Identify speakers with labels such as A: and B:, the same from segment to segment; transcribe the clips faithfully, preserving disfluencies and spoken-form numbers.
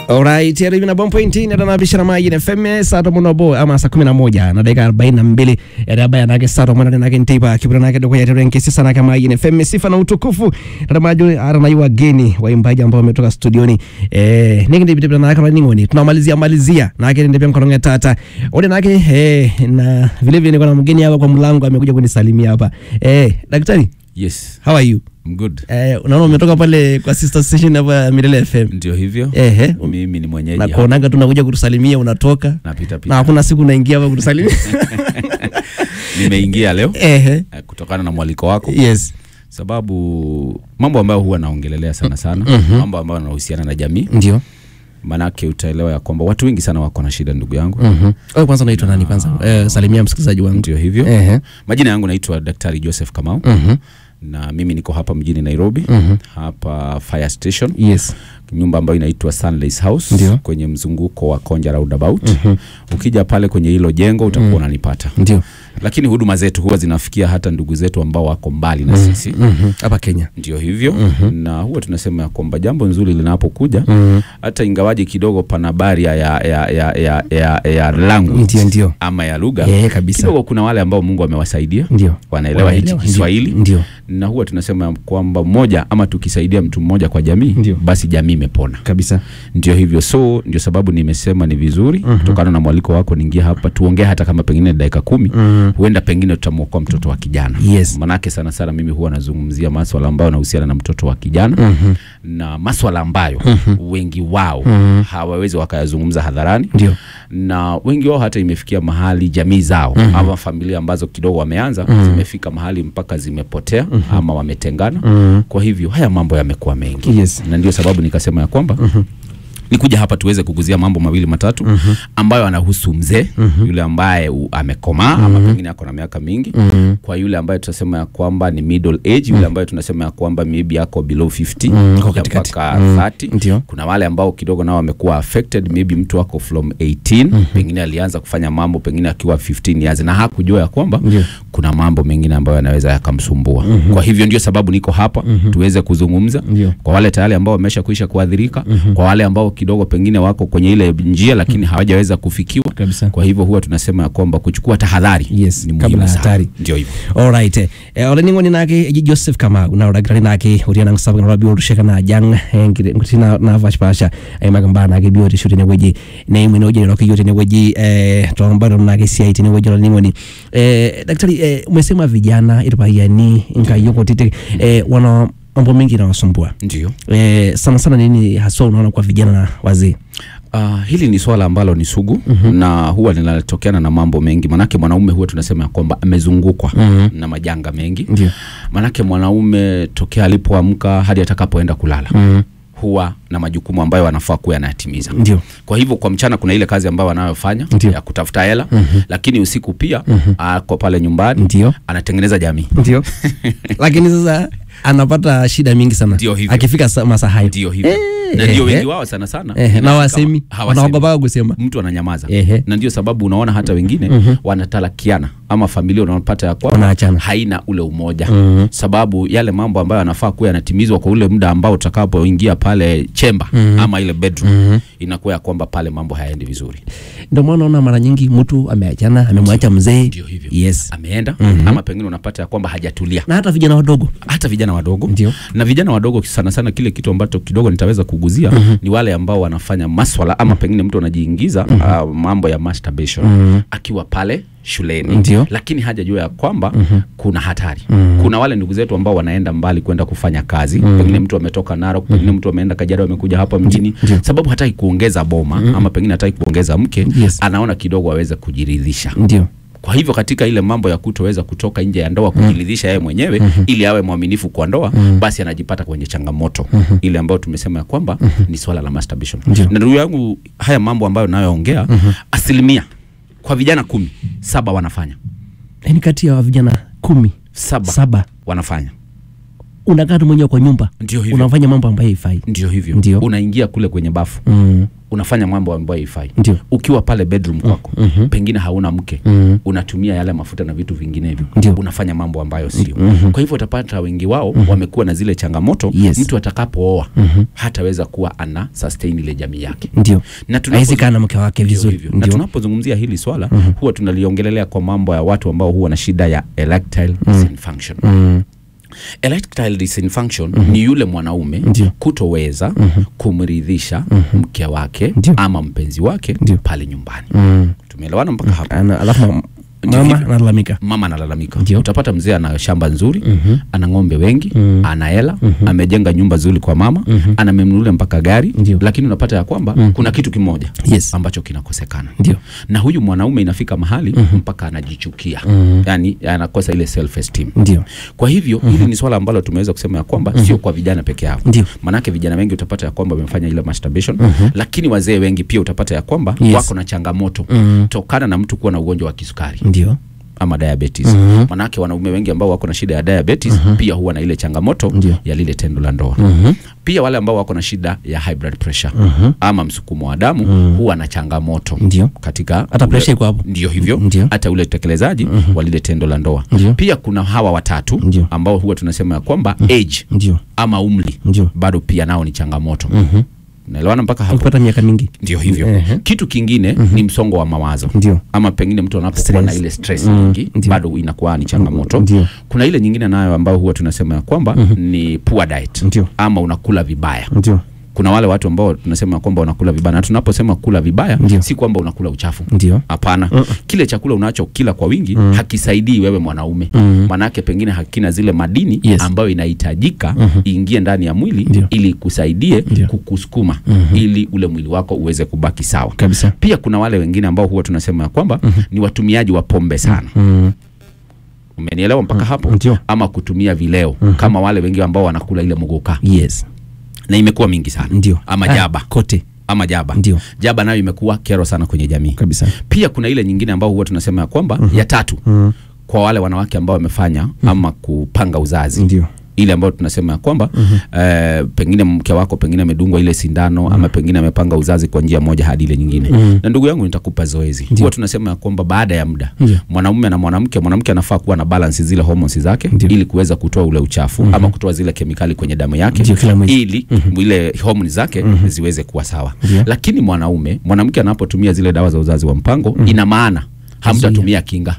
A: Alright, ya rivina bompo inti na dana bishara maji na F M saa tomonobo ama saa kumi na moja na dakika arobaini na mbili ya daba ya nake saa tomonobo na kintipa kibura nake doko ya terenke sisa nake maji na F M sifa na utukufu na maji arana yu wageni waimbaji ambao wametoka studioni eh niki ndibi ndibi na nake ningoni tunamalizia malizia nake ndibi mkononge tata ode nake eh na vile vile niko na mgeni hapa kwa mlango amekuja kunisalimia hapa eh daktari.
B: Yes.
A: How are you?
B: I'm good.
A: Eh unaona umetoka pale kwa sister station hapa Milele F M.
B: Ndio hivyo.
A: Eh
B: mimi ni mwenyeji.
A: Na kuonaga tunakuja kutusalimia unatoka.
B: Napita pita.
A: Na hakuna siku unaingia hapa kutusalimia.
B: Nimeingia leo.
A: Eh
B: kutokana na mwaliko wako.
A: Yes.
B: Sababu mambo ambayo huwa naongelelea sana sana,
A: mm-hmm.
B: mambo ambayo yanahusiana na jamii.
A: Ndio.
B: Manake utaelewa ya kwamba watu wengi sana wako na shida ndugu yangu.
A: Mhm. Wewe kwanza unaitwa nani kwanza? Eh salimia msikilizaji wangu.
B: Ndio hivyo.
A: Eh.
B: Majina yangu naitwa Daktari Joseph Kamau.
A: Mhm.
B: Na mimi niko hapa mjini Nairobi,
A: mm-hmm.
B: hapa Fire Station.
A: Yes.
B: Nyumba ambayo inaitwa Sunlace House.
A: Ndiyo.
B: Kwenye mzunguko wa Konja Roundabout.
A: Mm-hmm.
B: Ukija pale kwenye hilo jengo utakuwa mm-hmm. unanipata.
A: Ndio. Lakini
B: huduma zetu huwa zinafikia hata ndugu zetu ambao wako mbali na
A: mm-hmm.
B: sisi.
A: Mhm. Hapa Kenya.
B: Ndio hivyo.
A: Mm-hmm.
B: Na huwa tunasema ya kwamba jambo nzuri linapokuja,
A: mm-hmm.
B: hata ingawaje kidogo pana baria ya ya ya ya ya, ya language.
A: Ndio ndio.
B: Ama ya lugha.
A: Yeah, kabisa.
B: Kidogo kuna wale ambao Mungu amewasaidia.
A: Ndio.
B: Wanaelewa hichi Kiswahili.
A: Ndio.
B: Na huwa tunasema kwamba mmoja ama tukisaidia mtu mmoja kwa jamii, Ndiyo. basi jamii imepona.
A: Kabisa.
B: Ndio hivyo. So ndio sababu nimesema ni vizuri mm-hmm. kutokana na mwaliko wako niingia hapa tuongee hata kama pengine dakika kumi, mm-hmm. huenda pengine tutamuokoa mtoto wa kijana.
A: Yes.
B: Manake sana sana mimi huwa nazungumzia masuala ambayo yanahusiana na mtoto wa kijana, mm-hmm. na masuala ambayo mm-hmm. wengi wao mm-hmm. hawawezi wakayazungumza hadharani.
A: Ndio.
B: Na wengi wao hata imefikia mahali jamii zao mm-hmm. ama familia ambazo kidogo wameanza mm-hmm. zimefika mahali mpaka zimepotea mm-hmm. ama wametengana. Mm-hmm. Kwa hivyo haya mambo yamekuwa mengi.
A: Yes.
B: Na ndio sababu nikasema ya kwamba mm-hmm. nikuja hapa tuweze kuguzia mambo mawili matatu
A: mm-hmm.
B: ambayo anahusu mzee, mm-hmm. yule ambaye amekomaa mm-hmm. ama pengine ako na miaka mingi, mm-hmm. kwa yule ambaye tunasema ya kwamba ni middle age, mm-hmm. yule ambaye tunasema ya kwamba maybe yako below fifty
A: mm-hmm.
B: mpaka mm-hmm. thirty.
A: Ndiyo.
B: Kuna wale ambao kidogo nao wamekuwa affected, maybe mtu wako from eighteen, mm-hmm. pengine alianza kufanya mambo pengine akiwa fifteen years na hakujua ya kwamba Ndiyo. kuna mambo mengine ambayo yanaweza yakamsumbua. Mm-hmm. Kwa hivyo ndio sababu niko hapa mm-hmm. tuweze kuzungumza. Ndiyo. Kwa wale tayari ambao wamesha kuisha kuadhirika, mm-hmm. kwa wale ambao kidogo pengine wako kwenye ile njia lakini mm-hmm. hawajaweza kufikiwa. Kabisa. Kwa hivyo huwa tunasema ya kwamba kuchukua tahadhari
A: yes.
B: ni muhimu sana. Ndio hivyo.
A: Alright. Eh ole ningo ninake Joseph Kamau na daktari nake uriana ngsabu na rabi urusheka na jang ngutina na vashpasha ay magamba nake bioti shuri ne weji ne mwino je roki yote ne weji eh tombaro nake C I T ne weji ole ningo ni eh daktari eh umesema vijana irbayani inga yoko tite eh wana mambo mengi na wasumbua.
B: Ndio.
A: Eh sana sana nini haswa unaona kwa vijana na wazee?
B: Uh, hili ni swala ambalo ni sugu, mm-hmm. na huwa linatokeana na mambo mengi. Manake mwanaume huwa tunasema kwamba amezungukwa mm-hmm. na majanga mengi. Ndiyo. Manake mwanaume tokea alipoamka hadi atakapoenda kulala, mm-hmm. huwa na majukumu ambayo wanafaa kuwa yanatimiza. Ndio. Kwa hivyo kwa mchana kuna ile kazi ambayo wanayofanya ya kutafuta hela, mm-hmm. lakini usiku pia mm-hmm. ako pale nyumbani, Ndio. anatengeneza jamii. Ndio. Lakini sasa anapata shida mingi sana akifika masaa hayo. Ndio hivyo. Eh, na ndio wengi wao sana sana
A: eh, na wasemi wanaogopa kusema,
B: mtu ananyamaza.
A: Eh,
B: na ndio sababu unaona hata wengine mm-hmm. wanatalakiana ama familia unapata ya kwamba haina ule umoja, mm-hmm. sababu yale mambo ambayo yanafaa kuwa yanatimizwa kwa ule muda ambao utakapoingia pale chamber, mm-hmm. ama ile bedroom, mm-hmm. inakuwa ya kwamba pale mambo hayaendi vizuri.
A: Ndio maana unaona mara nyingi mtu ameachana, amemwacha mzee. Yes. Ameenda,
B: mm-hmm. ama pengine unapata ya kwamba hajatulia.
A: Na hata vijana wadogo,
B: hata vijana wadogo.
A: Ndio.
B: Na vijana wadogo sana sana kile kitu ambacho kidogo nitaweza kuguzia, mm-hmm. ni wale ambao wanafanya maswala ama pengine mtu anajiingiza mm-hmm. uh, mambo ya masturbation, mm-hmm. akiwa pale shuleni. Ndiyo. Lakini hajajua ya kwamba mm-hmm. kuna hatari. Mm-hmm. Kuna wale ndugu zetu ambao wanaenda mbali kwenda kufanya kazi, mm-hmm. pengine mtu ametoka Narok, pengine mtu ameenda Kajiado amekuja hapa mjini, Ndiyo. sababu hataki kuongeza boma, mm-hmm. ama pengine hataki kuongeza mke, yes. anaona kidogo aweze kujiridhisha. Ndio. Kwa hivyo katika ile mambo ya kutoweza kutoka nje ya ndoa kujiridhisha yeye mwenyewe, mm-hmm. ili awe mwaminifu kwa ndoa, mm-hmm. basi anajipata kwenye changamoto, mm-hmm. ile ambayo tumesema ya kwamba mm-hmm. ni swala la masturbation. Ndiyo. Na ndugu yangu haya mambo ambayo nayoongea, mm-hmm. asilimia kwa vijana kumi, saba wanafanya. Yaani kati ya vijana kumi, saba, saba wanafanya. Unakaa tu mwenyewe kwa nyumba, unafanya mambo ambayo haifai. Ndio hivyo. Ndio. Unaingia kule kwenye bafu. Mm. unafanya mambo ambayo haifai.
A: Ndio.
B: Ukiwa pale bedroom kwako,
A: mm-hmm.
B: pengine hauna mke,
A: mm-hmm.
B: unatumia yale mafuta na vitu vinginevyo,
A: Ndio.
B: unafanya mambo ambayo sio.
A: Mm-hmm.
B: Kwa hivyo utapata wengi wao mm-hmm. wamekuwa na zile changamoto.
A: Yes.
B: Mtu atakapooa
A: mm-hmm.
B: hataweza kuwa ana sustain ile jamii yake.
A: Ndio.
B: Na
A: haiwezi kana mke wake vizuri.
B: Ndio. Na tunapozungumzia hili swala
A: mm-hmm.
B: huwa tunaliongelelea kwa mambo ya watu ambao huwa na shida ya erectile
A: mm-hmm.
B: dysfunction.
A: Mm-hmm.
B: Erectile dysfunction
A: mm-hmm.
B: ni yule mwanaume
A: Ndio.
B: kutoweza mm-hmm. kumridhisha mm-hmm. mke wake
A: Ndio.
B: ama mpenzi wake
A: Ndio.
B: pale nyumbani.
A: Mm-hmm.
B: Tumeelewana mpaka hapo?
A: Ana alafu mama analalamika.
B: Mama analalamika.
A: Ndio.
B: Utapata mzee ana shamba nzuri,
A: mm-hmm.
B: ana ng'ombe wengi,
A: mm-hmm.
B: ana hela,
A: mm-hmm.
B: amejenga nyumba nzuri kwa mama, mm-hmm. anamemnunulia mpaka gari,
A: Ndio.
B: lakini unapata ya kwamba mm-hmm. kuna kitu kimoja
A: yes.
B: ambacho kinakosekana.
A: Ndio.
B: Na huyu mwanaume inafika mahali mm-hmm. mpaka anajichukia. Mm-hmm. Yaani anakosa ile self esteem.
A: Ndio.
B: Kwa hivyo mm-hmm. hili ni swala ambalo tumeweza kusema ya kwamba mm-hmm. sio kwa vijana peke yao.
A: Ndio.
B: Manake vijana wengi utapata ya kwamba wamefanya ile masturbation,
A: mm-hmm.
B: lakini wazee wengi pia utapata ya kwamba
A: yes.
B: wako na changamoto
A: mm-hmm.
B: tokana na mtu kuwa na ugonjwa wa kisukari.
A: Ndio.
B: Ama diabetes.
A: Mm-hmm.
B: Manake wanaume wengi ambao wako na shida ya diabetes mm-hmm. pia huwa na ile changamoto
A: Ndio.
B: ya lile tendo la ndoa.
A: Mm-hmm.
B: Pia wale ambao wako na shida ya high blood pressure
A: mm-hmm.
B: ama msukumo wa damu mm-hmm. huwa na changamoto.
A: Ndio.
B: Katika
A: hata pressure iko hapo.
B: Ndio hivyo.
A: Ndio.
B: Hata ule utekelezaji mm-hmm. wa lile tendo la ndoa.
A: Ndio.
B: Pia kuna hawa watatu
A: Ndio.
B: ambao huwa tunasema ya kwamba mm-hmm. age
A: Ndio.
B: ama umri
A: Ndio.
B: bado pia nao ni changamoto.
A: Mhm.
B: Naelewana mpaka hapo?
A: Ukipata miaka mingi.
B: Ndio hivyo.
A: Uh-huh.
B: Kitu kingine mm-hmm. ni msongo wa mawazo.
A: Ndio.
B: Ama pengine mtu anapokuwa na ile stress
A: mm-hmm.
B: nyingi bado inakuwa ni changamoto.
A: Ndio.
B: Kuna ile nyingine nayo ambayo huwa tunasema kwamba mm-hmm. ni poor diet.
A: Ndio.
B: Ama unakula vibaya.
A: Ndio.
B: Kuna wale watu ambao tunasema kwamba unakula vibaya. Na tunaposema kula vibaya
A: Ndio.
B: si kwamba unakula uchafu.
A: Ndio.
B: Hapana. Uh-uh. Kile chakula unacho kila kwa wingi mm. hakisaidii wewe mwanaume. Mm. Manake pengine hakina zile madini
A: yes.
B: ambayo inahitajika
A: mm-hmm.
B: iingie ndani ya mwili. Ndio. Ili kusaidie Ndio. kukusukuma mm-hmm. ili ule mwili wako uweze kubaki sawa.
A: Kabisa. Pia
B: kuna wale wengine ambao huwa tunasema kwamba mm-hmm. ni watumiaji wa pombe sana.
A: Mm-hmm.
B: Umenielewa mpaka mm-hmm. hapo?
A: Ndio.
B: Ama kutumia vileo mm-hmm. kama wale wengine ambao wanakula ile muguka.
A: Yes.
B: Na imekuwa mingi sana.
A: Ndio.
B: Ama jaba.
A: Ah, kote.
B: Ama jaba.
A: Ndio.
B: Jaba nayo imekuwa kero sana kwenye jamii.
A: Kabisa.
B: Pia kuna ile nyingine ambao huwa tunasema ya kwamba mm-hmm. ya tatu mm-hmm. kwa wale wanawake ambao wamefanya mm-hmm. ama kupanga uzazi. Ndio. Ile ambayo tunasema ya kwamba mm-hmm. eh, pengine mke wako pengine amedungwa ile sindano mm-hmm. ama pengine amepanga uzazi kwa njia moja hadi ile nyingine. Mm-hmm. Na ndugu yangu nitakupa zoezi. Huwa tunasema ya kwamba baada ya muda mwanamume na mwanamke mwanamke anafaa kuwa na balance zile hormones zake. Ndiyo. Ili kuweza kutoa ule uchafu mm-hmm. ama kutoa zile kemikali kwenye damu yake. Ndiyo, ili mm-hmm. ile hormones zake mm-hmm. ziweze kuwa sawa. Ndiyo. Lakini mwanaume mwanamke anapotumia zile dawa za uzazi wa mpango mm-hmm. ina maana hamtatumia kinga.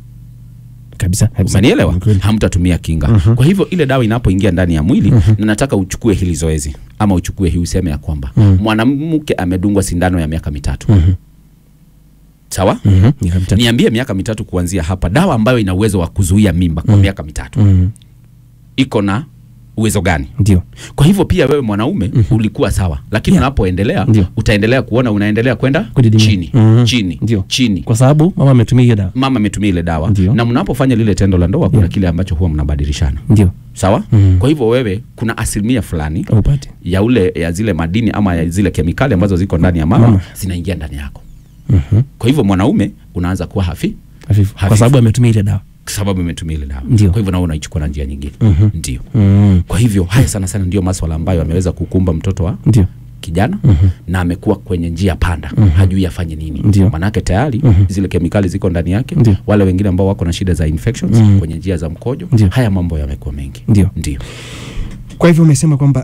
B: Kabisa. Umenielewa? Hamtatumia kinga. Uh-huh. Kwa hivyo ile dawa inapoingia ndani ya mwili uh-huh. na nataka uchukue hili zoezi ama uchukue hii useme ya kwamba uh-huh. mwanamke amedungwa sindano ya miaka mitatu. Uh-huh. Sawa? Uh-huh. Niambie miaka mitatu kuanzia hapa dawa ambayo ina uwezo wa kuzuia mimba kwa uh-huh. miaka mitatu. Uh-huh. Iko na uwezo gani? Ndio. Kwa hivyo pia wewe mwanaume uh-huh. ulikuwa sawa, lakini yeah. unapoendelea utaendelea kuona unaendelea kwenda chini, uh-huh. chini, Ndiyo. chini. Kwa sababu mama ametumia ile dawa. Mama ametumia ile dawa. Ndiyo. Na mnapofanya lile tendo la ndoa kuna yeah. kile ambacho huwa mnabadilishana. Ndio. Sawa? Uh-huh. Kwa hivyo wewe kuna asilimia fulani upate ya ule ya zile madini ama ya zile kemikali ambazo ziko ndani ya mama, mama. zinaingia ndani yako. Uh-huh. Kwa hivyo mwanaume unaanza kuwa hafi, hafifu. Kwa sababu ametumia ile dawa. Sababu imetumia ile dawa. Kwa hivyo nao unaichukua na njia nyingine. Mm-hmm. Ndio. Mm-hmm. Kwa hivyo haya sana sana ndio masuala ambayo ameweza kukumba mtoto wa ndio kijana mm-hmm. na amekuwa kwenye njia panda. Mm-hmm. Hajui afanye nini. Maana yake tayari mm-hmm. zile kemikali ziko ndani yake. Ndiyo. Wale wengine ambao wako na shida za infections mm-hmm. kwenye njia za mkojo. Ndiyo. Haya mambo yamekuwa mengi. Ndio. Ndio. Kwa hivyo umesema kwamba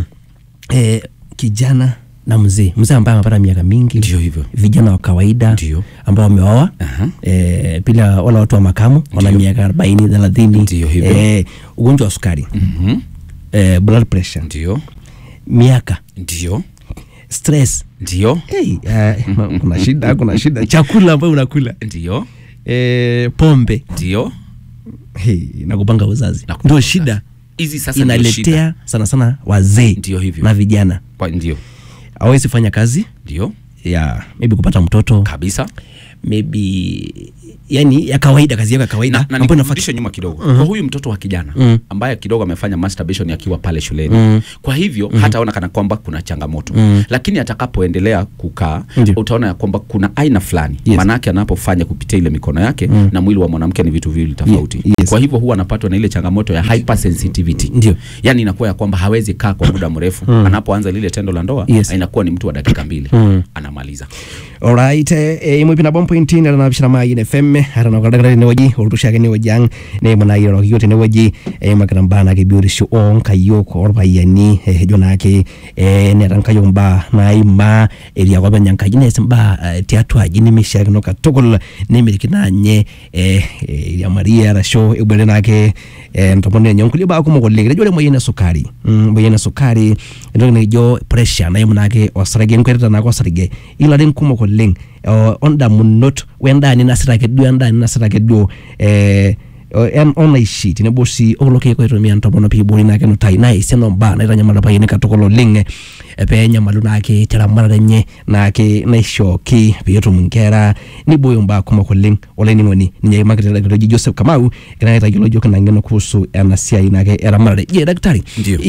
B: eh, kijana na mzee mzee ambaye amepata miaka mingi. Ndio hivyo. Vijana wa kawaida ndio ambao wameoa uh-huh. eh bila wala watu wa makamu wana miaka arobaini thelathini. Ndio hivyo. Eh ugonjwa wa sukari. Mhm. eh blood pressure. Ndio. Miaka. Ndio. Stress. Ndio. Hey, uh, kuna shida kuna shida chakula ambayo unakula. Ndio. Eh pombe. Ndio. Hey, nakupanga uzazi. Ndio shida. Hizi sasa inaletea sana sana wazee. Ndio hivyo. Na vijana. Ndio. Hawezi fanya kazi. Ndio. Ya maybe kupata mtoto. Kabisa.
A: maybe yani ya kawaida, kazi yako ya kawaida,
B: na nifundishe nyuma kidogo. Mm-hmm. Kwa huyu mtoto wa kijana mm-hmm. ambaye kidogo amefanya masturbation akiwa pale shuleni, mm-hmm. kwa hivyo mm-hmm. hataona kana kwamba kuna changamoto, mm-hmm. lakini atakapoendelea kukaa, mm-hmm. utaona ya kwamba kuna aina fulani, yes. manake anapofanya kupitia ile mikono yake, mm-hmm. na mwili wa mwanamke ni vitu viwili tofauti, yeah. yes. kwa hivyo huwa anapatwa na ile changamoto ya hypersensitivity, ndio yani inakuwa ya kwamba hawezi kaa kwa muda mrefu, mm-hmm. anapoanza lile tendo la ndoa, yes. inakuwa ni mtu wa dakika mbili, mm-hmm. anamaliza.
A: Alright, eh imwe pina bompo intine na bishara mai ne femme harana kadagara ne waji orushake ne wajang ne mona yiro yote ne waji eh makarambana ke biuri shu on kayoko orba yani eh jona ke eh ne ranka yomba na ima elia kwa banyanka jine semba teatwa jini mishake no katokol ne mirikina nye eh ya Maria ra show ebele nake eh ntopone nyonkuli ba ko mo golle jole mo yena sukari mm mo yena sukari ndo ne jo pressure na yemuna ke osarage nkweta na ko sarige ila den kumo leng uh, onda munot wenda ni nasira ke du enda ni nasira ke du eh en on sheet ne bosi oloke ko to mi anto bono pi boli na ke no tai na ise no ba na nya mala pa yene ka to ko leng e pe nya malu na ke tera mala nye na ke na shoki pi to munkera ni boyo mba kuma ko leng ole ni ngoni ni ma ke to Joseph Kamau kana ita jolo joka na ngeno kuhusu anasia ina ke era mala je daktari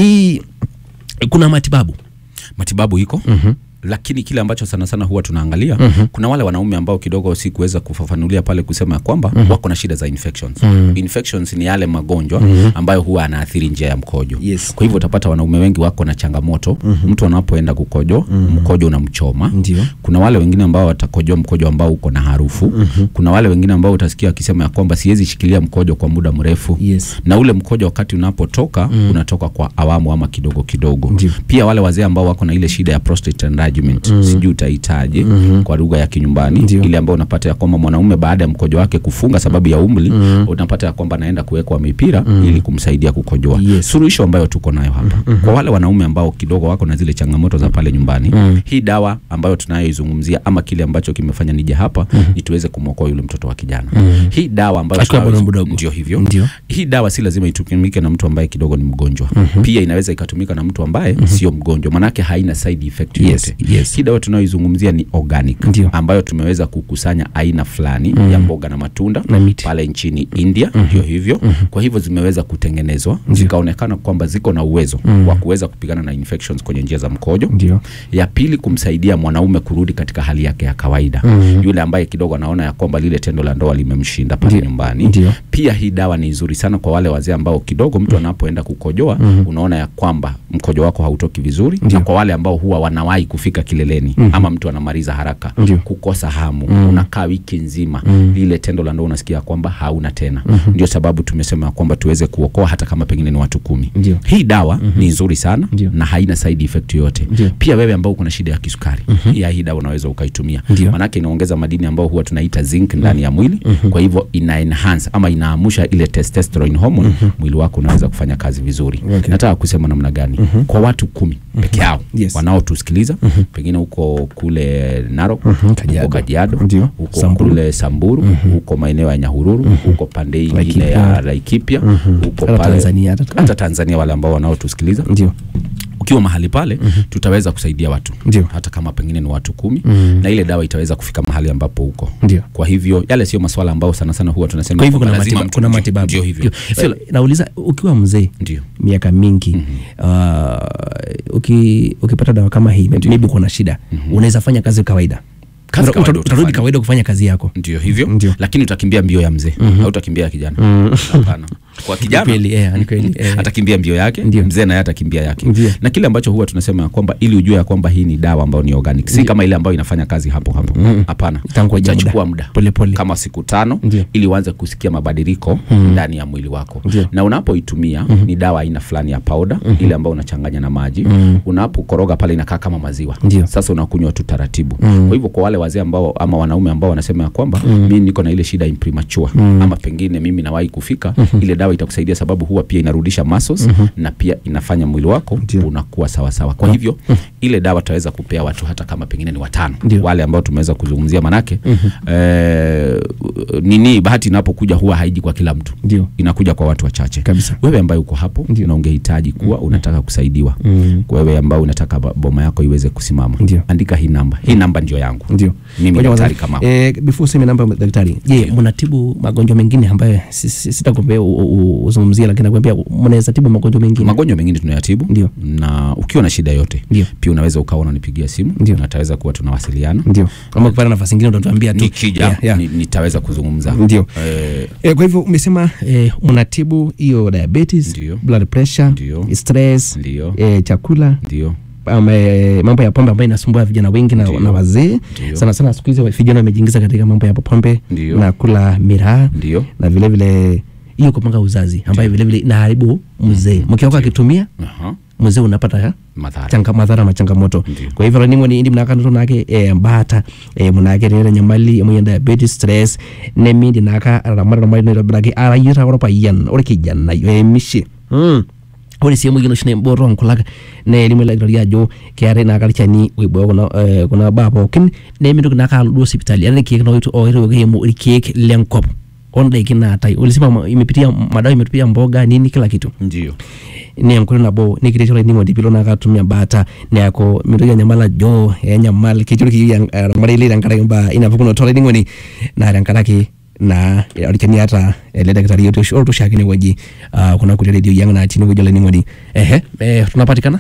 A: i kuna matibabu
B: matibabu iko mhm lakini kile ambacho sana sana huwa tunaangalia, mm-hmm. kuna wale wanaume ambao kidogo si kuweza kufafanulia pale kusema kwamba mm-hmm. wako na shida za infections. Mm-hmm. Infections ni yale magonjwa mm-hmm. ambayo huwa anaathiri njia ya mkojo. Yes. Kwa hivyo utapata wanaume wengi wako na changamoto, mm-hmm. mtu anapoenda kukojo, mm-hmm. mkojo unamchoma. Ndiyo. Kuna wale wengine ambao watakojoa mkojo ambao uko na harufu. Mm-hmm. Kuna wale wengine ambao utasikia akisema ya kwamba siwezi shikilia mkojo kwa muda mrefu. Yes. Na ule mkojo wakati unapotoka, mm-hmm. unatoka kwa awamu ama kidogo kidogo. Ndiyo. Pia wale wazee ambao wako na ile shida ya prostate enlargement, mm-hmm. sijui utaitaje, mm-hmm. kwa lugha ya kinyumbani, Ndiyo. ile ambayo unapata ya kwamba mwanaume baada ya mkojo wake kufunga sababu ya umri, mm-hmm. unapata ya kwamba anaenda kuwekwa mipira, mm-hmm. ili kumsaidia kukojoa. Yes. Suluhisho ambayo tuko nayo hapa, mm-hmm. kwa wale wanaume ambao kidogo wako na zile changamoto za pale nyumbani, mm-hmm. hii dawa ambayo tunayoizungumzia ama kile ambacho kimefanya nije hapa, mm-hmm. ni tuweze kumwokoa yule mtoto wa kijana. Mm-hmm. Hii dawa ambayo ndio hivyo. Ndiyo. Hii dawa si lazima itumike na mtu ambaye kidogo ni mgonjwa. Mm-hmm. Pia inaweza ikatumika na mtu ambaye, mm-hmm. sio mgonjwa, manake haina side effect yote. Yes. Yes. Hii dawa tunayoizungumzia ni organic, Ndiyo. ambayo tumeweza kukusanya aina fulani, mm-hmm. ya mboga na matunda na pale nchini India, ndio mm-hmm. hivyo. Mm-hmm. Kwa hivyo zimeweza kutengenezwa, zikaonekana kwamba ziko na uwezo, mm-hmm. wa kuweza kupigana na infections kwenye njia za mkojo. Ndiyo. Ya pili, kumsaidia mwanaume kurudi katika hali yake ya kawaida. Mm-hmm. Yule ambaye kidogo anaona ya kwamba lile tendo la ndoa limemshinda pale Ndiyo. nyumbani. Ndiyo. Pia hii dawa ni nzuri sana kwa wale wazee ambao kidogo mtu anapoenda kukojoa, mm-hmm. unaona ya kwamba mkojo wako hautoki vizuri. Ndiyo. Na kwa wale ambao huwa wanawahi kufika kileleni, mm-hmm. ama mtu anamaliza haraka, Ndiyo. kukosa hamu, mm-hmm. unakaa wiki nzima, mm-hmm. lile tendo la ndoa unasikia kwamba hauna tena. Mm-hmm. Ndio sababu tumesema kwamba tuweze kuokoa hata kama pengine ni watu kumi. Ndiyo. Hii dawa, mm-hmm. ni nzuri sana, Ndiyo. na haina side effect yoyote. Ndiyo. Pia wewe ambao uko na shida ya kisukari, mm-hmm. ya hii dawa unaweza ukaitumia. Ndiyo. Manake inaongeza madini ambao huwa tunaita zinc ndani, mm-hmm. ya mwili, mm-hmm. kwa hivyo ina enhance ama inaamusha ile testosterone hormone, mm-hmm. mwili wako unaweza kufanya kazi vizuri. Okay. Nataka kusema namna gani, mm-hmm. kwa watu kumi, mm-hmm. peke yao, yes. wanaotusikiliza, mm-hmm. pengine uko kule Narok, mm-hmm. uko Kajiado, uko Samburu. kule Samburu, mm-hmm. uko maeneo ya Nyahururu, mm-hmm. uko pande nyingine ya Laikipia, mm-hmm. uko pale Tanzania, hata Tanzania, wale ambao wanaotusikiliza. Ndio. Ukiwa mahali pale, mm-hmm. tutaweza kusaidia watu. Ndiyo. Hata kama pengine ni watu kumi, mm-hmm. na ile dawa itaweza kufika mahali ambapo uko. Ndiyo. Kwa hivyo yale sio masuala ambao sana sana huwa tunasema. Kwa hivyo kuna matibabu, kuna matibabu. Ndio hivyo. Sio, nauliza ukiwa mzee, Ndiyo. miaka mingi, mm-hmm. uh, uki ukipata dawa kama hii, maybe kuna shida, mm-hmm. unaweza fanya kazi kawaida. Kazi kawaida, utarudi kawaida kufanya kazi yako. Ndio hivyo. Ndiyo. Lakini utakimbia mbio ya mzee, mm-hmm. au utakimbia ya kijana. Hapana. Mm-hmm. Kwa kijana kweli, eh, ni kweli, eh. atakimbia mbio yake, Ndiyo. mzee naye atakimbia yake. Ndiyo. Na kile ambacho huwa tunasema kwamba ili ujue ya kwamba hii ni dawa ambayo ni organic, si Ndiyo. kama ile ambayo inafanya kazi hapo hapo. Hapana. Mm-hmm. Itachukua muda pole pole, kama siku tano, Ndiyo. ili uanze kusikia mabadiliko mm-hmm. ndani ya mwili wako. Ndiyo. Na unapoitumia, mm-hmm. ni dawa aina fulani ya powder, mm-hmm. ile ambayo unachanganya na maji, mm-hmm. unapokoroga pale inakaa kama maziwa. Ndiyo. Sasa unakunywa tu taratibu. Mm-hmm. Kwa hivyo kwa wale wazee ambao ama wanaume ambao wanasema kwamba, mm-hmm. mimi niko na ile shida impremature, mm-hmm. ama pengine mimi nawahi kufika, mm-hmm. ile dawa itakusaidia sababu huwa pia inarudisha muscles mm-hmm. na pia inafanya mwili wako Ndiyo. unakuwa sawa sawa. Kwa hivyo mm-hmm. ile dawa tutaweza kupea watu hata kama pengine ni watano. Ndiyo. Wale ambao tumeweza kuzungumzia manake mm-hmm. eh, nini bahati inapokuja huwa haiji kwa kila mtu. Ndiyo. Inakuja kwa watu wachache. Kabisa. Wewe ambaye uko hapo Ndiyo. na ungehitaji kuwa mm-hmm. unataka kusaidiwa. Mm-hmm. Wewe ambaye unataka boma yako iweze kusimama. Ndiyo. Andika hii namba. Hii namba ndio yangu. Ndiyo. Mimi daktari kama.
A: Eh, before useme namba daktari. Je, mnatibu magonjwa mengine ambayo sitakwambia uzungumzie, lakini nakwambia mnaweza tibu magonjwa mengine? Magonjwa
B: mengine tunayatibu. Ndiyo. Na ukiwa na shida yote Ndiyo. pia unaweza ukawa unanipigia simu Ndiyo. na tutaweza kuwa tunawasiliana.
A: Ndio. Kama kupata nafasi nyingine utatuambia tu.
B: Nikija yeah, yeah. nitaweza kuzungumza.
A: Ndio. Eh, eh, kwa hivyo umesema eh, mnatibu hiyo diabetes, Ndiyo. blood pressure, Ndiyo. stress, Ndiyo. eh, chakula. Ndio. Mambo ya pombe ambayo inasumbua vijana wengi na, na wazee. Sana sana siku hizi vijana wamejiingiza katika mambo ya pombe Ndiyo. na kula miraa na vile vile hiyo kupanga uzazi ambayo vile vile inaharibu mzee. Mke wako akitumia uh-huh. mzee unapata madhara changa madhara na changamoto. Kwa hivyo ningo ni ndi mnakando nake eh mbata eh munake rere nyamali mu diabetes, stress nemi ndi naka ramara ramari no brake ara yira oropa yan orikijana na eh mishi mm ori simu gino shine boro nkulaga ne limu la gari ajo kiare na kali chani wibo kuna eh kuna babo kin ne mi nduk naka lu hospitali ane kike no itu o iro ge mu kike lenkop onda ikina tai ulisema imepitia madawa imepitia mboga nini kila kitu.
B: Ndio.
A: Ni mkuru na bo ni kile chole ningo dipilo na katumia bata ne yako mitoja nyamala jo ya nyamal kichuri ki yang marili rankara mba inavukuno tole ningo ni na rankara ki na alikani hata ile daktari yote short to shakini waji uh, kuna kule radio yang na chini gojole ningo ni ehe eh tunapatikana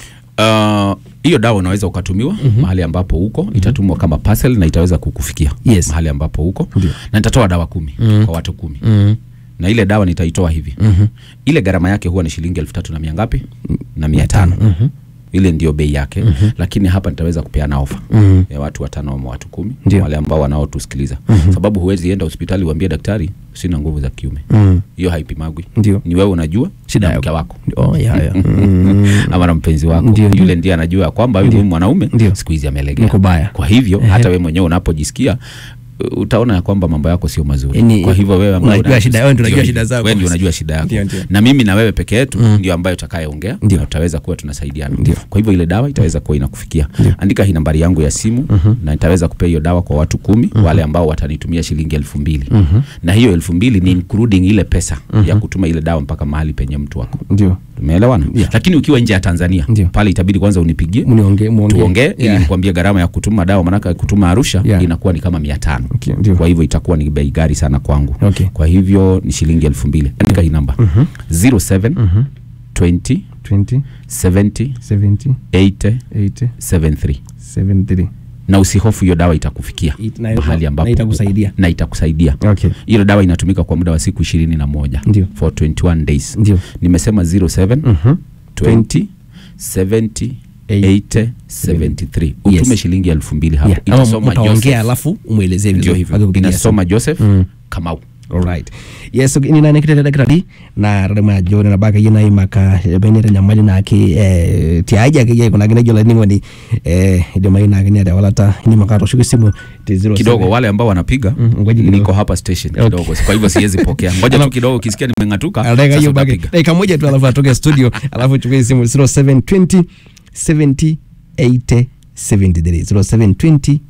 B: uh hiyo dawa unaweza ukatumiwa mm-hmm. mahali ambapo uko mm-hmm. itatumwa kama parcel na itaweza kukufikia
A: yes.
B: mahali ambapo uko Ndiyo. na nitatoa dawa kumi mm-hmm. kwa watu kumi
A: mm-hmm.
B: na ile dawa nitaitoa hivi mm-hmm. ile gharama yake huwa ni shilingi elfu tatu na mia ngapi na mia tano
A: mm-hmm.
B: ile ndio bei yake mm-hmm. lakini hapa nitaweza kupeana ofa
A: mm-hmm.
B: ya watu watano au watu kumi
A: Ndiyo.
B: wale ambao wanaotusikiliza
A: mm-hmm.
B: sababu huwezi enda hospitali uambie daktari sina nguvu za kiume hiyo
A: mm-hmm.
B: haipimagwi
A: Ndiyo.
B: ni wewe unajua
A: shida ya
B: mke wako
A: oh yeah yeah
B: mm-hmm. ama na mpenzi wako Ndiyo. yule ndiye anajua kwamba huyu mwanaume siku hizi amelegea kwa hivyo hata wewe mwenyewe unapojisikia utaona ya kwamba mambo yako sio mazuri.
A: Eni,
B: kwa hivyo wewe
A: ambaye unajua shida yako, unajua shida zako.
B: Wewe ndio unajua shida yako. Ndiyo, ndiyo. Na mimi na wewe peke yetu mm. ndio ambaye tutakayeongea na tutaweza kuwa tunasaidiana. Ndiyo. Kwa hivyo ile dawa itaweza kuwa inakufikia. Ndiyo. Andika hii nambari yangu ya simu mm-hmm. na nitaweza kupea hiyo dawa kwa watu kumi mm-hmm. wale ambao watanitumia shilingi elfu mbili. Mm-hmm. Na hiyo elfu mbili ni including ile pesa mm-hmm. ya kutuma ile dawa mpaka mahali penye mtu wako.
A: Ndio.
B: Tumeelewana? Yeah. Lakini ukiwa nje ya Tanzania Ndiyo. pale itabidi kwanza unipigie.
A: Mniongee, muongee.
B: Tuongee yeah. ili nikwambie gharama ya kutuma dawa maana kutuma Arusha yeah. inakuwa ni kama mia tano.
A: Okay.
B: Kwa hivyo itakuwa ni bei gari sana kwangu.
A: Okay.
B: Kwa hivyo ni shilingi elfu mbili. Andika hii namba.
A: Mhm.
B: zero seven
A: Mhm.
B: twenty
A: twenty
B: seventy
A: seventy
B: eighty
A: eighty
B: seven three.
A: seven three.
B: Na usihofu hiyo dawa itakufikia
A: It,
B: mahali ambapo
A: na itakusaidia.
B: Na itakusaidia.
A: Okay.
B: Hiyo dawa inatumika kwa muda wa siku ishirini na moja.
A: Ndiyo.
B: For twenty-one days.
A: Ndiyo.
B: Nimesema zero seven
A: Mhm.
B: twenty seventy eighty seventy three. Utume
A: Yes.
B: shilingi elfu mbili hapo.
A: Yeah. Itasoma Joseph alafu umuelezee
B: vile hivyo. Inasoma Joseph mm. Kamau.
A: Alright. Yes, ni nani kitete daktari na rema jone na baka yina imaka benere nyamali na ki eh tiaja ke kuna gine jola ningo ni eh ndio maina gine ya walata ni makato shuku simu zero
B: kidogo wale ambao wanapiga mm, niko hapa station kidogo okay. Kwa hivyo siwezi pokea ngoja tu kidogo ukisikia nimengatuka
A: sasa hiyo baki dakika moja tu alafu atoke studio alafu chukue simu zero seven twenty seventy eighty seventy three zero seven twenty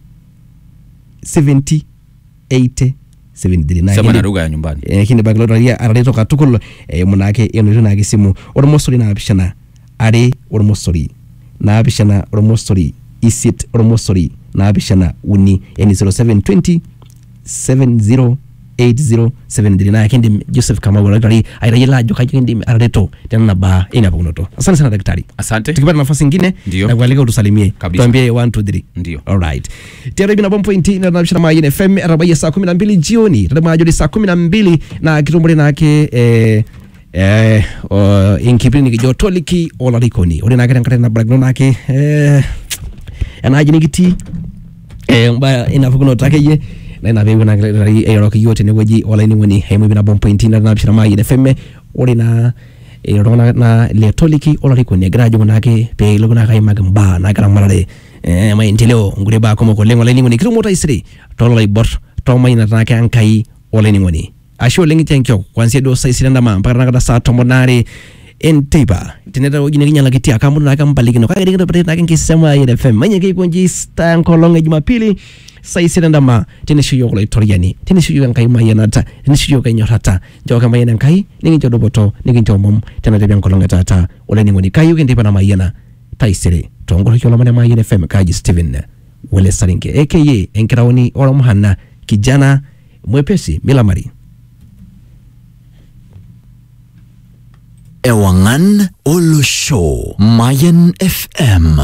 A: seventy eighty seven three nine.
B: Sema na lugha ya nyumbani.
A: Eh kinde baglo ya araleto katukul eh munake eno na gisimu ormosori na bishana are ormosori na bishana ormosori isit ormosori na bishana uni yani zero seven twenty seventy eighty seven three na kinde Joseph Kamau daktari airayela joka kinde araleto tena na ba ina bakunoto. Asante sana daktari.
B: Asante.
A: Tukipata nafasi nyingine na kualika utusalimie. Tuambie one two three.
B: Ndio.
A: All right. Tiara bina bompo inti na nabishana maji F M arabaya saa kumi na mbili jioni. Tata maji saa kumi na mbili na kitumbule nake eh eh uh, inkipini kijotoliki olarikoni. Ore nake nkate na bragno nake eh anaji nikiti eh mbaya inafukuno take ye na inabewe na rai eroki yote ne weji wala ni woni hemu bina bompo inti na nabishana maji F M ore na erona na letoliki olarikoni grajo nake pe luguna kai magamba na garamarale eh mai ntileo ngure ba komo ko lengo leni ngoni kirumo taisri tolo lai bot to mai na nake ankai oleni ngoni asho lengi tenkyo kwanzia do sai sirenda ma mpaka nakata saa tomonare entipa tineta ujine kinyala kitia kamu na kambali kino kaya dikita pati nakin kisema ya F M manye kii kunji sta nkolonge Jumapili sai sirenda ma tini shuyo kula itoriani tini shuyo nkai mayanata tini shuyo kai nyorata jawa kama yana nkai ningi jodo boto ningi jomom tena tebi nkolonge tata ule ningo ni kayu kintipa na mayana taisiri tongolo kiola mane mayana F M kaji Steven Wele Sarinke aka Enkiraoni Ora Muhanna kijana mwepesi Milamari
C: Ewangan Olo Show Mayan F M.